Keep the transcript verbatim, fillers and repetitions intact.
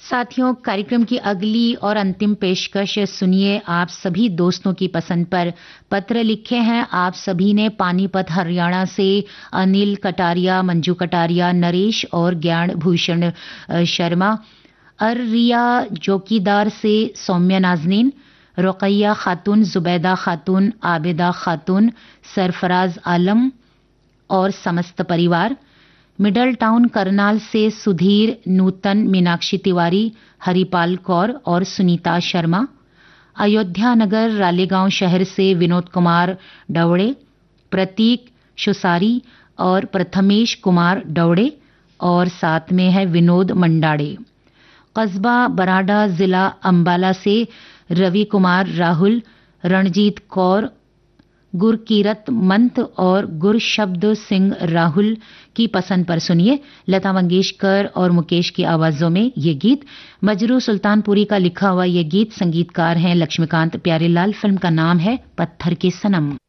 साथियों, कार्यक्रम की अगली और अंतिम पेशकश सुनिए। आप सभी दोस्तों की पसंद पर पत्र लिखे हैं आप सभी ने पानीपत हरियाणा से अनिल कटारिया, मंजू कटारिया, नरेश और ज्ञान भूषण शर्मा, अरिया चौकीदार से सौम्या नाजनीन, रुकैया खातून, जुबैदा खातून, आबिदा खातून, सरफराज आलम और समस्त परिवार, मिडल टाउन करनाल से सुधीर, नूतन, मीनाक्षी तिवारी, हरिपाल कौर और सुनीता शर्मा, अयोध्या नगर रालेगांव शहर से विनोद कुमार डवड़े, प्रतीक शुसारी और प्रथमेश कुमार डवड़े और साथ में है विनोद मंडाड़े। कस्बा बराडा जिला अंबाला से रवि कुमार राहुल, रणजीत कौर, गुरकीरत मंत और गुरशब्द सिंह राहुल की पसंद पर सुनिए लता मंगेशकर और मुकेश की आवाजों में ये गीत। मजरू सुल्तानपुरी का लिखा हुआ ये गीत, संगीतकार हैं लक्ष्मीकांत प्यारेलाल, फिल्म का नाम है पत्थर के सनम।